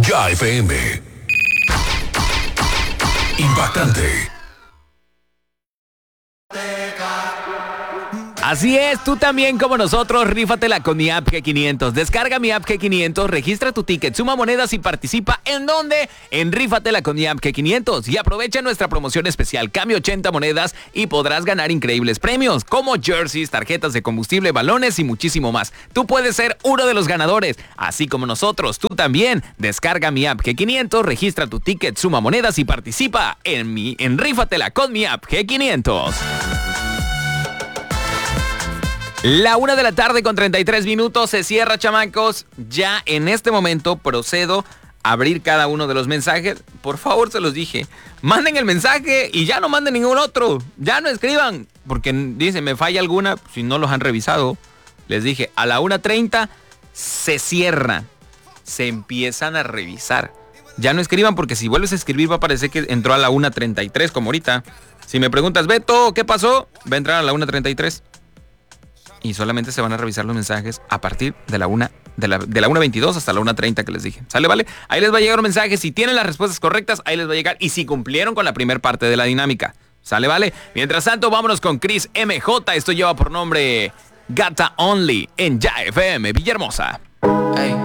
Ya FM. Impactante. Así es, tú también como nosotros, rífatela con mi app G500. Descarga mi app G500, registra tu ticket, suma monedas y participa. ¿En dónde? En Rífatela con mi app G500. Y aprovecha nuestra promoción especial. Cambia 80 monedas y podrás ganar increíbles premios, como jerseys, tarjetas de combustible, balones y muchísimo más. Tú puedes ser uno de los ganadores, así como nosotros. Tú también. Descarga mi app G500, registra tu ticket, suma monedas y participa en Rífatela con mi app G500. La 1:33 se cierra, chamacos. Ya en este momento procedo a abrir cada uno de los mensajes. Por favor, se los dije. Manden el mensaje y ya no manden ningún otro. Ya no escriban. Porque dicen, me falla alguna si no los han revisado. Les dije, a la 1:30 se cierra. Se empiezan a revisar. Ya no escriban porque si vuelves a escribir va a parecer que entró a la 1:33 como ahorita. Si me preguntas, Beto, ¿qué pasó? Va a entrar a la 1:33. Y solamente se van a revisar los mensajes a partir de la 1:22 hasta la 1:30 que les dije. ¿Sale, vale? Ahí les va a llegar un mensaje. Si tienen las respuestas correctas, ahí les va a llegar. Y si cumplieron con la primera parte de la dinámica. ¿Sale, vale? Mientras tanto, vámonos con Chris MJ. Esto lleva por nombre Gata Only en Ya FM Villahermosa.